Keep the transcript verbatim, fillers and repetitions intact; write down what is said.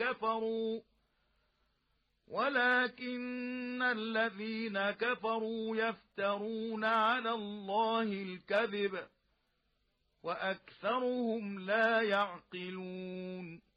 كفروا ولكن الذين كفروا يفترون على الله الكذب وأكثرهم لا يعقلون